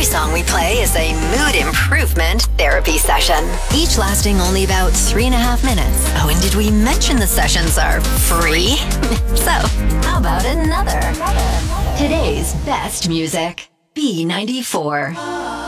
Every song we play is a mood improvement therapy session, each lasting only about 3.5 minutes. Oh, and did we mention the sessions are free? So, how about another? Today's best music, B94.